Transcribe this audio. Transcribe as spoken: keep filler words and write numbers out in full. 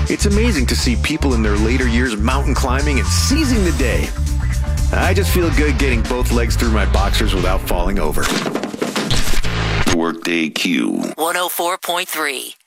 It's amazing to see people in their later years mountain climbing and seizing the day. I just feel good getting both legs through my boxers without falling over. Workday Q one oh four point three.